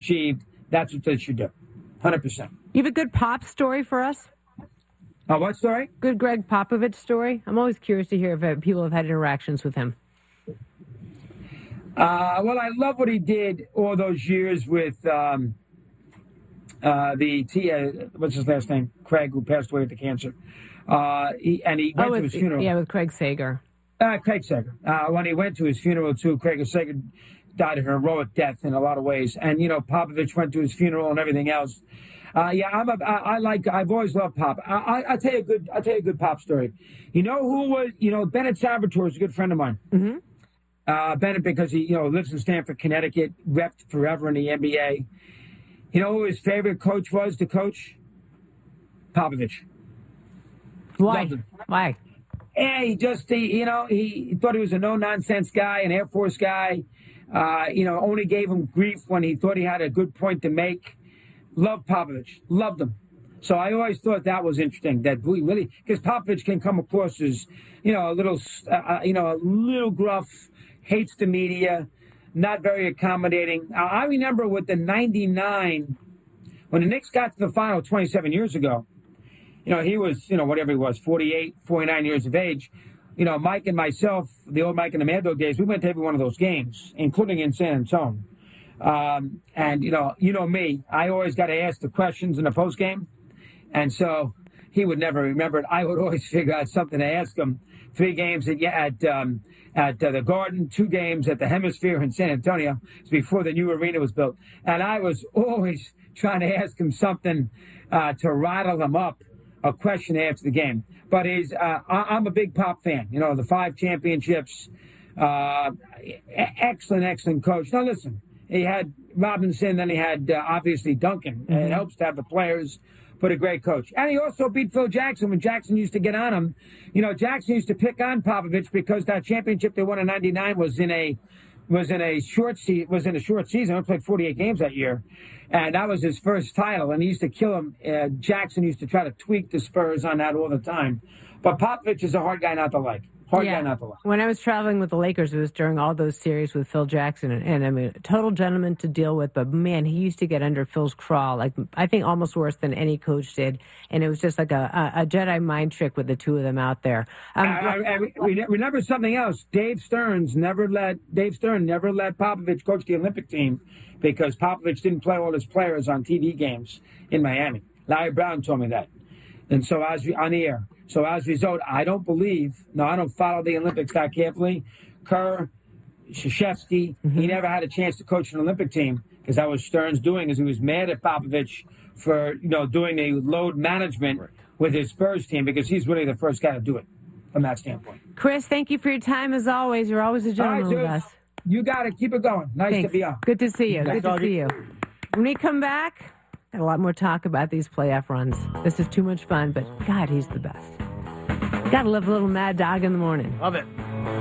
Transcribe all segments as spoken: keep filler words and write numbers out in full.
achieved, that's what they should do. one hundred percent. You have a good Pop story for us? Uh, what story? Good Greg Popovich story? I'm always curious to hear if uh, people have had interactions with him. Uh, well, I love what he did all those years with um, uh, the T. Uh, what's his last name? Craig, who passed away with the cancer. Uh, he, and he went oh, with, to his funeral. Yeah, with Craig Sager. Uh, Craig Sager. Uh, when he went to his funeral, too, Craig Sager died a heroic death in a lot of ways. And, you know, Popovich went to his funeral and everything else. Uh, yeah, I'm a, I, I like, I've always loved Pop. I, I, I'll tell you a good, I'll tell you a good Pop story. You know who was, you know, Bennett Salvatore is a good friend of mine. Mm-hmm. Uh, Bennett, because he, you know, lives in Stamford, Connecticut, repped forever in the N B A. You know who his favorite coach was to coach? Popovich. Why? Why? Yeah, he just, he, you know, he thought he was a no-nonsense guy, an Air Force guy. Uh, you know, only gave him grief when he thought he had a good point to make. Loved Popovich. Loved him. So I always thought that was interesting, that we really, because Popovich can come across as, you know, a little, uh, you know, a little gruff, hates the media, not very accommodating. Uh, I remember with the ninety-nine, when the Knicks got to the final twenty-seven years ago, you know, he was, you know, whatever he was, forty-eight, forty-nine years of age. You know, Mike and myself, the old Mike and the Mad Dog days, we went to every one of those games, including in San Antonio. Um, and, you know, you know me, I always got to ask the questions in the postgame. And so he would never remember it. I would always figure out something to ask him. Three games at, at, um, at uh, the Garden, two games at the Hemisphere in San Antonio. It's before the new arena was built. And I was always trying to ask him something uh, to rattle him up, a question after the game. But he's, uh, I, I'm a big Pop fan. You know, the five championships, uh, excellent, excellent coach. Now, listen, he had Robinson, then he had, uh, obviously, Duncan. Mm-hmm. It helps to have the players, but a great coach. And he also beat Phil Jackson when Jackson used to get on him. You know, Jackson used to pick on Popovich because that championship they won in ninety-nine was in a was in a short se- was in a short season. He played forty-eight games that year, and that was his first title. And he used to kill him. Uh, Jackson used to try to tweak the Spurs on that all the time. But Popovich is a hard guy not to like. Hard yeah. guy not to like. When I was traveling with the Lakers, it was during all those series with Phil Jackson, and, and I mean, a total gentleman to deal with. But man, he used to get under Phil's crawl, like I think almost worse than any coach did. And it was just like a, a, a Jedi mind trick with the two of them out there. Um, I, I, I, remember something else. Dave Stearns never let Dave Stern never let Popovich coach the Olympic team because Popovich didn't play all his players on T V games in Miami. Larry Brown told me that, and so as we on the air. So as a result, I don't believe, no, I don't follow the Olympics that carefully. Kerr, Krzyzewski, mm-hmm. he never had a chance to coach an Olympic team because that was Stearns doing, is he was mad at Popovich for, you know, doing the load management right. with his Spurs team because he's really the first guy to do it from that standpoint. Chris, thank you for your time as always. You're always a gentleman right, with us. You got it. Keep it going. Nice Thanks. to be on. Good to see you. Good to see you. When we come back, got a lot more talk about these playoff runs. This is too much fun, but God, he's the best. Gotta love a little Mad Dog in the morning. Love it.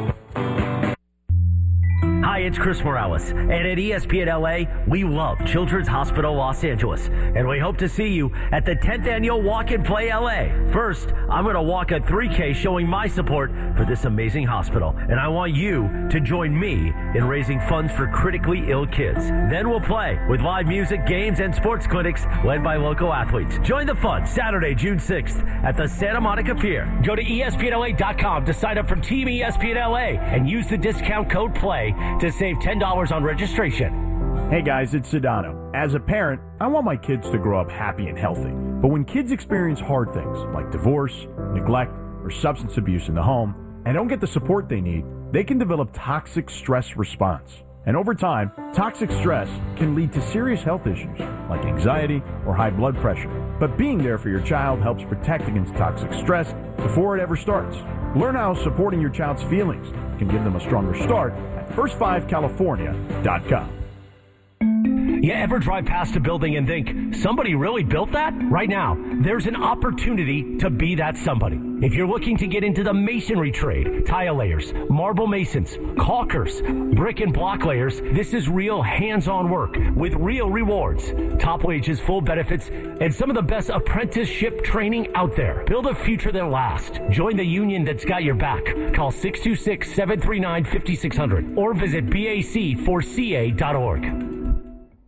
Hi, it's Chris Morales, and at E S P N L A, we love Children's Hospital Los Angeles, and we hope to see you at the tenth Annual Walk and Play L A. First, I'm going to walk a three K showing my support for this amazing hospital, and I want you to join me in raising funds for critically ill kids. Then we'll play with live music, games, and sports clinics led by local athletes. Join the fun Saturday, June sixth at the Santa Monica Pier. Go to E S P N L A dot com to sign up for Team E S P N L A and use the discount code PLAY to save ten dollars on registration. Hey guys, it's Sedano. As a parent, I want my kids to grow up happy and healthy. But when kids experience hard things like divorce, neglect, or substance abuse in the home, and don't get the support they need, they can develop toxic stress response. And over time, toxic stress can lead to serious health issues like anxiety or high blood pressure. But being there for your child helps protect against toxic stress before it ever starts. Learn how supporting your child's feelings can give them a stronger start at first five california dot com. You ever drive past a building and think, somebody really built that? Right now, there's an opportunity to be that somebody. If you're looking to get into the masonry trade, tile layers, marble masons, caulkers, brick and block layers, this is real hands-on work with real rewards, top wages, full benefits, and some of the best apprenticeship training out there. Build a future that lasts. Join the union that's got your back. Call six two six, seven three nine, five six zero zero or visit B A C four C A dot org.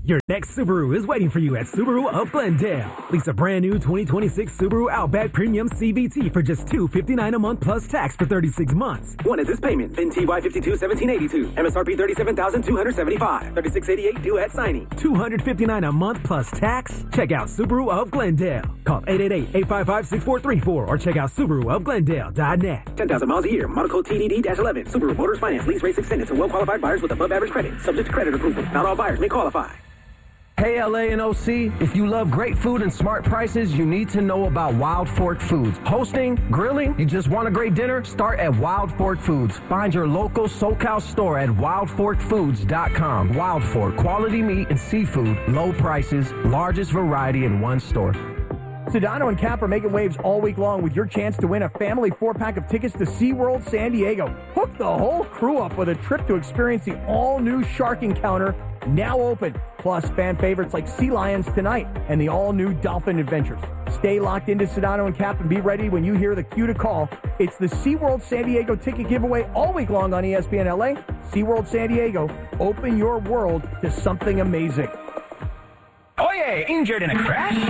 Your next Subaru is waiting for you at Subaru of Glendale. Lease a brand new twenty twenty-six Subaru Outback Premium C V T for just two hundred fifty-nine dollars a month plus tax for thirty-six months. One at this payment. Then T Y fifty-two seventeen eighty-two. M S R P thirty-seven thousand two hundred seventy-five dollars. thirty-six eighty-eight due at signing. two hundred fifty-nine dollars a month plus tax. Check out Subaru of Glendale. Call eight eight eight, eight five five, six four three four or check out Subaru of Glendale dot net. ten thousand miles a year. Model code T D D eleven. Subaru Motors Finance. Lease rates extended to well-qualified buyers with above average credit. Subject to credit approval. Not all buyers may qualify. Hey L A and O C, if you love great food and smart prices, you need to know about Wild Fork Foods. Hosting, grilling, you just want a great dinner? Start at Wild Fork Foods. Find your local SoCal store at wild fork foods dot com. Wild Fork, quality meat and seafood, low prices, largest variety in one store. Sedano and Cap are making waves all week long with your chance to win a family four-pack of tickets to SeaWorld San Diego. Hook the whole crew up with a trip to experience the all-new Shark Encounter, now open. Plus, fan favorites like Sea Lions Tonight and the all-new Dolphin Adventures. Stay locked into Sedano and Cap and be ready when you hear the cue to call. It's the SeaWorld San Diego ticket giveaway all week long on E S P N L A. SeaWorld San Diego, open your world to something amazing. Oh yeah, injured in a crash?